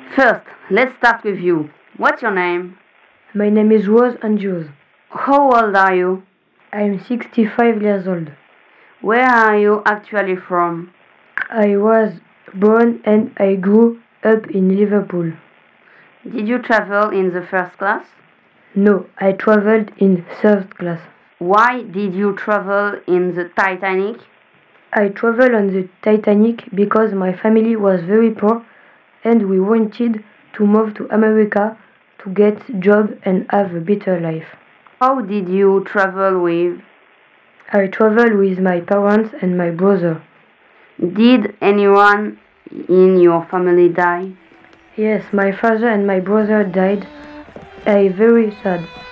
First, let's start with you. What's your name? My name is Rose Andrews. How old are you? I am 65 years old. Where are you actually from? I was born and I grew up in Liverpool. Did you travel in the first class? No, I traveled in third class. Why did you travel in the Titanic? I traveled on the Titanic because my family was very poor and we wanted to move to America to get a job and have a better life. How did you travel with? I traveled with my parents and my brother. Did anyone in your family die? Yes, my father and my brother died. I very sad.